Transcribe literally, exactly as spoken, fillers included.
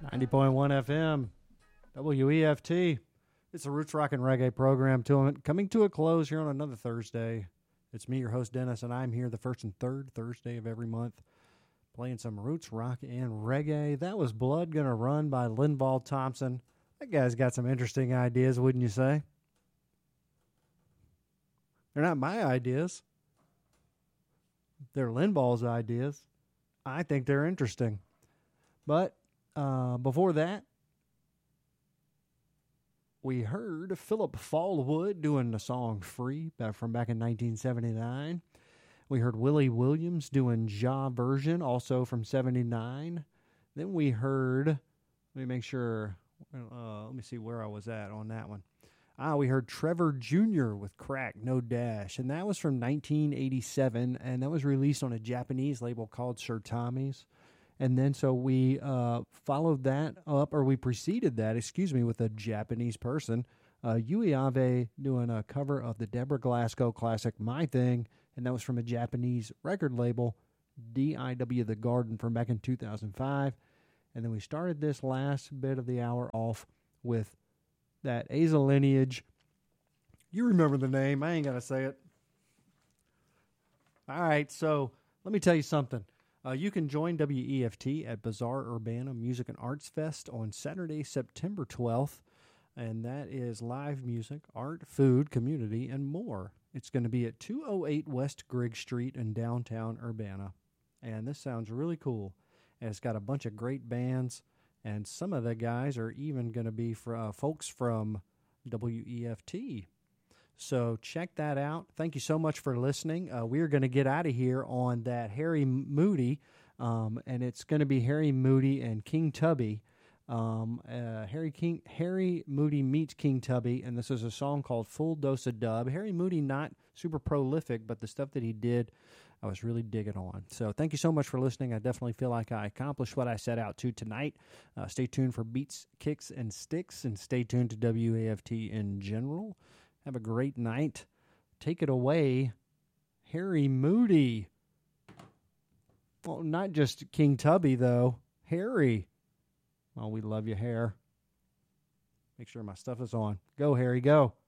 ninety point one F M, W E F T. It's the Roots Rock and Reggae program to, coming to a close here on another Thursday. It's me, your host, Dennis, and I'm here the first and third Thursday of every month playing some Roots Rock and Reggae. That was Blood Gonna Run by Linval Thompson. That guy's got some interesting ideas, wouldn't you say? They're not my ideas. They're Linval's ideas. I think they're interesting. But uh, before that, we heard Philip Fallwood doing the song Free from back in nineteen seventy-nine. We heard Willie Williams doing Ja version, also from seventy-nine. Then we heard, let me make sure, uh, let me see where I was at on that one. Ah, we heard Trevor Junior with Crack, No Dash, and that was from nineteen eighty-seven, and that was released on a Japanese label called Sir Tommy's. And then so we uh, followed that up, or we preceded that, excuse me, with a Japanese person, uh, Yui Ave, doing a cover of the Deborah Glasgow classic My Thing, and that was from a Japanese record label, D I W The Garden, from back in two thousand five. And then we started this last bit of the hour off with that Aza Lineage. You remember the name. I ain't got to say it. All right, so let me tell you something. Uh, you can join W E F T at Bazaar Urbana Music and Arts Fest on Saturday, September twelfth, and that is live music, art, food, community, and more. It's going to be at two oh eight West Grigg Street in downtown Urbana, and this sounds really cool. And it's got a bunch of great bands, and some of the guys are even going to be for, uh, folks from W E F T. So check that out. Thank you so much for listening. Uh, we're going to get out of here on that Harry Moody, um, and it's going to be Harry Moody and King Tubby. Um, uh, Harry King, Harry Moody meets King Tubby, and this is a song called Full Dose of Dub. Harry Moody, not super prolific, but the stuff that he did, I was really digging on. So thank you so much for listening. I definitely feel like I accomplished what I set out to tonight. Uh, stay tuned for Beats, Kicks, and Sticks, and stay tuned to W A F T in general. Have a great night. Take it away, Harry Moody. Well, not just King Tubby, though. Harry. Oh, we love you, Hair. Make sure my stuff is on. Go, Harry, go.